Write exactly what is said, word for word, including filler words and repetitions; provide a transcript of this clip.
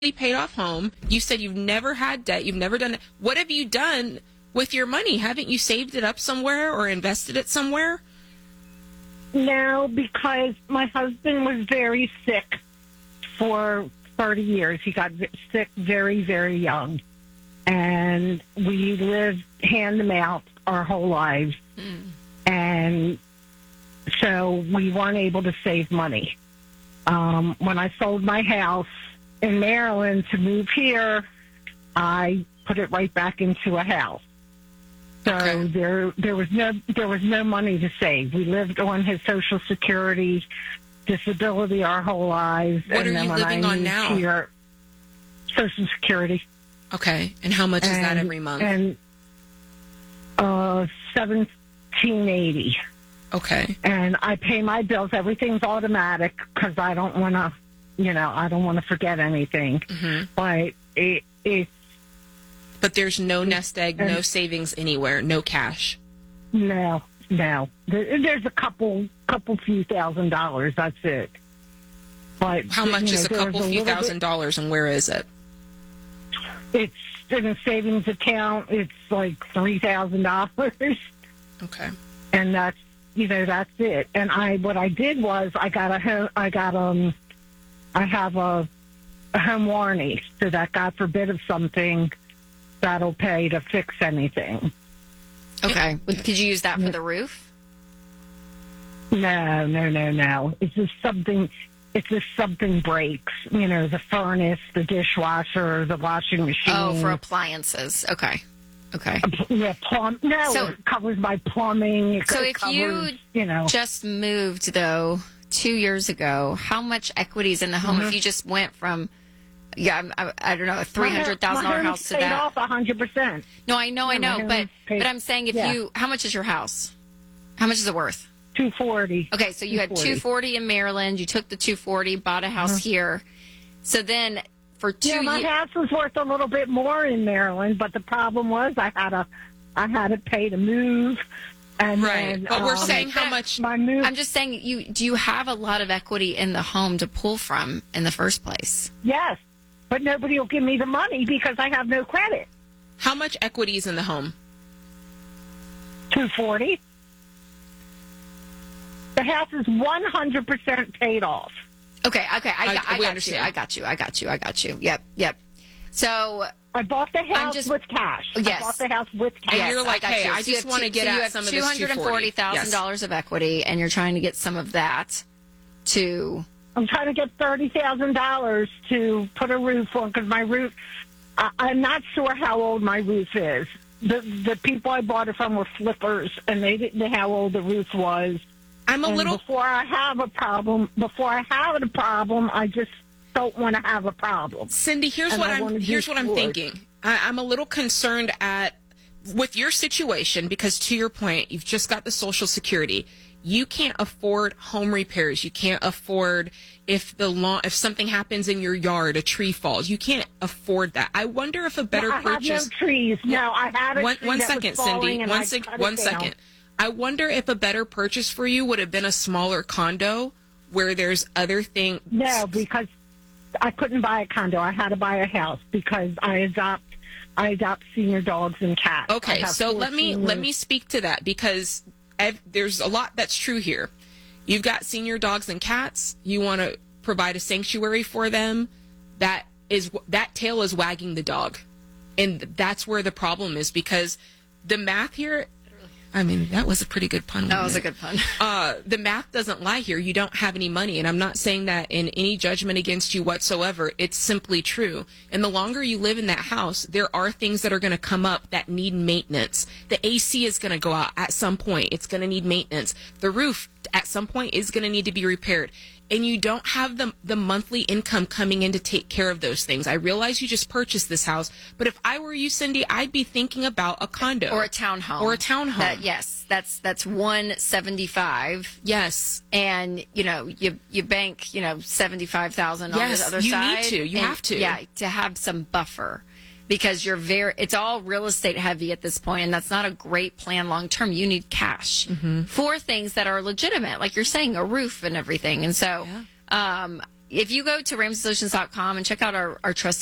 paid off home. You said you've never had debt. You've never done it. What have you done with your money? Haven't you saved it up somewhere or invested it somewhere? No, because my husband was very sick for thirty years. He got sick very, very young. And we lived hand to mouth our whole lives. Mm. And so we weren't able to save money. Um, when I sold my house in Maryland to move here, I put it right back into a house. So okay. there, there was no, there was no money to save. We lived on his Social Security, disability our whole lives. What and are then you when living I on moved now? Here, Social Security. Okay, and how much and, is that every month? And uh, seventeen eighty. Okay. And I pay my bills. Everything's automatic because I don't want to, you know, I don't want to forget anything. Mm-hmm. But it, it's. But there's no nest egg, and, no savings anywhere, no cash. No, no. There, there's a couple, couple few thousand dollars. That's it. But how much you know, is a couple a few thousand bit, dollars, and where is it? It's in a savings account. It's like three thousand dollars. Okay. And that's. You know, that's it. And I, what I did was I got a, home, I got, um, I have a, a home warranty so that God forbid if something, that'll pay to fix anything. Okay. Could you use that for the roof? No, no, no, no. It's just something, it's just something breaks. You know, the furnace, the dishwasher, the washing machine. Oh, for appliances. Okay. Okay. Yeah, plum. No, so, it covers my plumbing. It so if covers, you, you know, just moved though two years ago, how much equity is in the home? Mm-hmm. If you just went from, yeah, I, I don't know, a three hundred thousand dollar house to paid that. off a hundred percent. No, I know, yeah, I know, but paid, but I'm saying if yeah. you, how much is your house? How much is it worth? Two forty. Okay, so you had two forty in Maryland. You took the two forty, bought a house mm-hmm. here. So then. For two yeah, my years. house was worth a little bit more in Maryland, but the problem was I had a, I had to pay to move, and right. Then, but we're um, saying how much my move. I'm just saying, you do you have a lot of equity in the home to pull from in the first place? Yes, but nobody will give me the money because I have no credit. How much equity is in the home? Two forty. The house is one hundred percent paid off. Okay, okay, I, I, I got understand. you, I got you, I got you, I got you. Yep, yep. So I bought the house just, with cash. Yes. I bought the house with cash. And you're like, hey, you. I so just want to get so at some of this two hundred and forty thousand dollars yes. of equity, and you're trying to get some of that to. I'm trying to get thirty thousand dollars to put a roof on because my roof. I, I'm not sure how old my roof is. The the people I bought it from were flippers, and they didn't know how old the roof was. I'm a and little. Before I have a problem, before I have a problem, I just don't want to have a problem. Cindy, here's and what I I'm. Here's what I'm forward. thinking. I, I'm a little concerned at with your situation because, to your point, you've just got the Social Security. You can't afford home repairs. You can't afford if the lawn, if something happens in your yard, a tree falls. You can't afford that. I wonder if a better no, I purchase. have no trees. No, I had a one, tree one that second, was falling Cindy. and One, I sec- cut one it second. down. I wonder if a better purchase for you would have been a smaller condo where there's other things. No, because I couldn't buy a condo. I had to buy a house because I adopt I adopt senior dogs and cats. Okay, so let me seniors. let me speak to that because I've, there's a lot that's true here. You've got senior dogs and cats. You want to provide a sanctuary for them. That is that tail is wagging the dog, and that's where the problem is because the math here. I mean, that was a pretty good pun. That was it? a good pun. Uh, the math doesn't lie here. You don't have any money. And I'm not saying that in any judgment against you whatsoever. It's simply true. And the longer you live in that house, there are things that are going to come up that need maintenance. The A C is going to go out at some point. It's going to need maintenance. The roof at some point is going to need to be repaired. And you don't have the, the monthly income coming in to take care of those things. I realize you just purchased this house, but if I were you, Cindy, I'd be thinking about a condo. Or a townhome. Or a townhome. That, yes, that's that's one seventy-five. Yes. And, you know, you you bank, you know, seventy-five thousand yes, on the other you side. need to. You and, have to. Yeah, to have some buffer. Because you're very, it's all real estate heavy at this point, and that's not a great plan long term. You need cash mm-hmm. for things that are legitimate, like you're saying, a roof and everything. And so, yeah. um, if you go to ramsey solutions dot com and check out our, our trusted